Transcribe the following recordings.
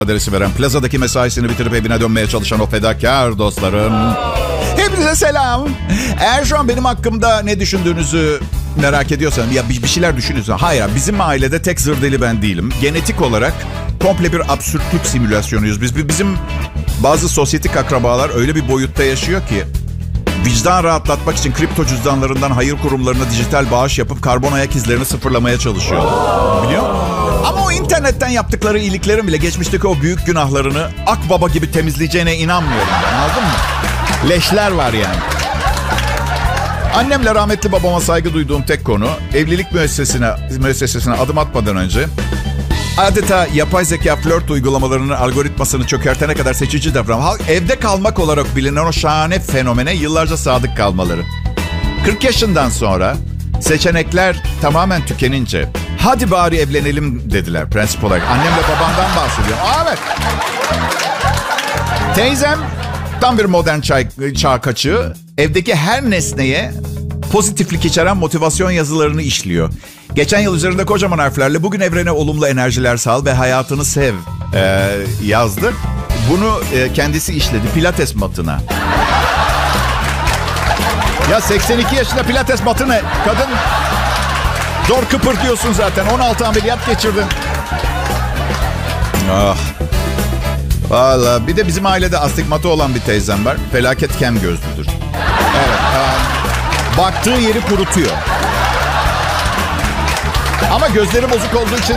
adresi veren, plazadaki mesaisini bitirip evine dönmeye çalışan o fedakar dostlarım. Hepinize selam. Eğer şu an benim hakkımda ne düşündüğünüzü merak ediyorsanız, ya bir şeyler düşünüyorsanız, hayır, bizim ailede tek zır deli ben değilim. Genetik olarak komple bir absürtlük simülasyonuyuz. Bizim bazı sosyetik akrabalar öyle bir boyutta yaşıyor ki vicdan rahatlatmak için kripto cüzdanlarından hayır kurumlarına dijital bağış yapıp karbon ayak izlerini sıfırlamaya çalışıyor. Biliyor musun? Ama o internetten yaptıkları iyiliklerin bile geçmişteki o büyük günahlarını akbaba gibi temizleyeceğine inanmıyorum ben, anladın mı? Leşler var yani. Annemle rahmetli babama saygı duyduğum tek konu, evlilik müessesesine adım atmadan önce adeta yapay zeka flört uygulamalarının algoritmasını çökertene kadar seçici davranmak, evde kalmak olarak bilinen o şahane fenomene yıllarca sadık kalmaları. 40 yaşından sonra seçenekler tamamen tükenince hadi bari evlenelim dediler prensip olarak. Annemle babamdan bahsediyorum. Evet. Teyzem tam bir modern çağ kaçığı. Evdeki her nesneye pozitiflik içeren motivasyon yazılarını işliyor. Geçen yıl üzerinde kocaman harflerle bugün evrene olumlu enerjiler sal ve hayatını sev yazdı. Bunu kendisi işledi pilates matına. Ya 82 yaşında pilates matı ne? Kadın zor kıpırtıyorsun zaten. 16 ameliyat geçirdin. Ah. Valla bir de bizim ailede astigmatı olan bir teyzem var. Felaket kem gözlüdür. Evet. Baktığı yeri kurutuyor. Ama gözleri bozuk olduğu için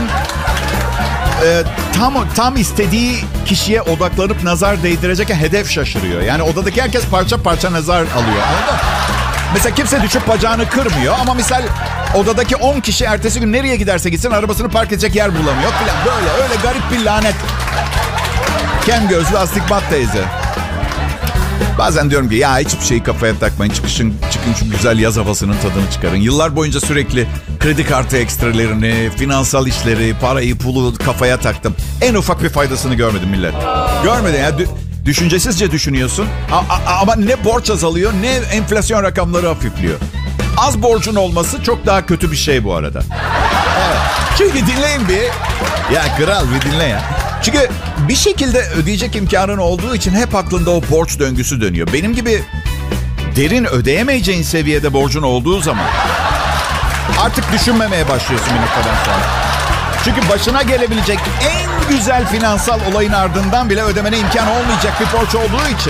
tam istediği kişiye odaklanıp nazar değdirecek hedef şaşırıyor. Yani odadaki herkes parça parça nazar alıyor. Anladın mı? Mesela kimse düşüp bacağını kırmıyor ama misal odadaki 10 kişi ertesi gün nereye giderse gitsin arabasını park edecek yer bulamıyor falan. Böyle öyle garip bir lanet. Kem gözlü astigmat teyze. Bazen diyorum ki ya hiçbir şeyi kafaya takmayın. Çıkın şu güzel yaz havasının tadını çıkarın. Yıllar boyunca sürekli kredi kartı ekstrelerini, finansal işleri, parayı, pulu kafaya taktım. En ufak bir faydasını görmedim millet. Görmedim ya. Düşüncesizce düşünüyorsun. Ama ne borç azalıyor ne enflasyon rakamları hafifliyor. Az borcun olması çok daha kötü bir şey bu arada. Evet. Çünkü dinleyin bir. Ya kral bir dinle ya. Çünkü bir şekilde ödeyecek imkanın olduğu için hep aklında o borç döngüsü dönüyor. Benim gibi derin ödeyemeyeceğin seviyede borcun olduğu zaman artık düşünmemeye başlıyorsun bir noktadan sonra. Çünkü başına gelebilecek en güzel finansal olayın ardından bile ödemene imkan olmayacak bir borç olduğu için.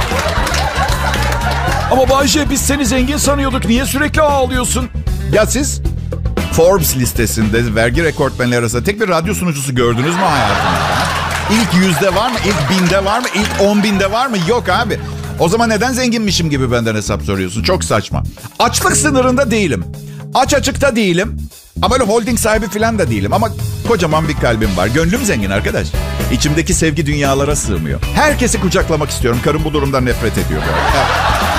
Ama Bayce biz seni zengin sanıyorduk. Niye sürekli ağlıyorsun? Ya siz Forbes listesinde vergi rekortmenleri arasında tek bir radyo sunucusu gördünüz mü hayatınızda? İlk 100'de var mı? İlk 1000'de var mı? İlk 10.000'de var mı? Yok abi. O zaman neden zenginmişim gibi benden hesap soruyorsun? Çok saçma. Açlık sınırında değilim. Açıkta değilim. Ama öyle holding sahibi falan da değilim. Ama kocaman bir kalbim var. Gönlüm zengin arkadaş. İçimdeki sevgi dünyalara sığmıyor. Herkesi kucaklamak istiyorum. Karım bu durumdan nefret ediyor. Evet.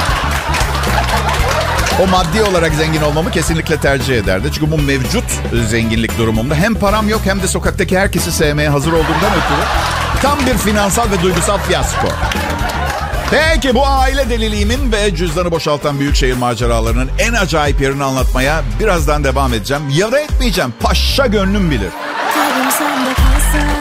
O maddi olarak zengin olmamı kesinlikle tercih ederdi. Çünkü bu mevcut zenginlik durumumda hem param yok hem de sokaktaki herkesi sevmeye hazır olduğumdan ötürü tam bir finansal ve duygusal fiyasko. Peki bu aile deliliğimin ve cüzdanı boşaltan büyük şehir maceralarının en acayip yerini anlatmaya birazdan devam edeceğim. Ya da etmeyeceğim. Paşa gönlüm bilir.